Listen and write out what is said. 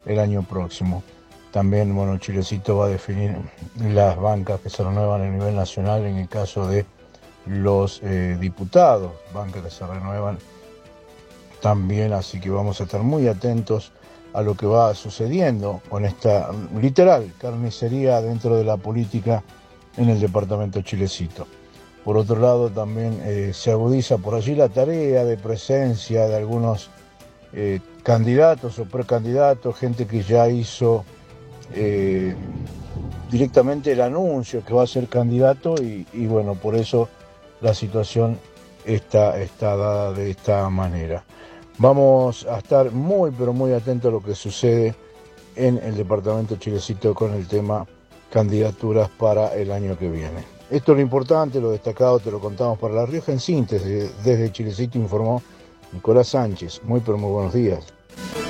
el año próximo. También, bueno, Chilecito va a definir las bancas que se renuevan a nivel nacional en el caso de los diputados, bancas que se renuevan también, así que vamos a estar muy atentos a lo que va sucediendo con esta literal carnicería dentro de la política en el departamento Chilecito. Por otro lado, también se agudiza por allí la tarea de presencia de algunos candidatos o precandidatos, gente que ya hizo directamente el anuncio que va a ser candidato y bueno, por eso la situación está dada de esta manera. Vamos a estar muy pero muy atentos a lo que sucede en el departamento Chilecito con el tema candidaturas para el año que viene. Esto es lo importante, lo destacado, te lo contamos para La Rioja en síntesis. Desde Chilecito informó Nicolás Sánchez. Muy pero muy buenos días.